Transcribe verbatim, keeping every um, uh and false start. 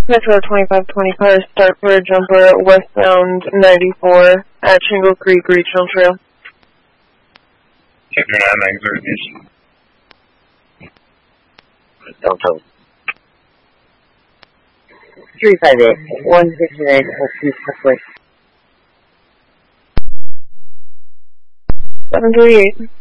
Metro twenty-five twenty cars, start for a jumper westbound ninety-four at Shingle Creek Regional Trail. Check your nine nine thirty. Delta. three five eight, one six nine, two six. seven three eight.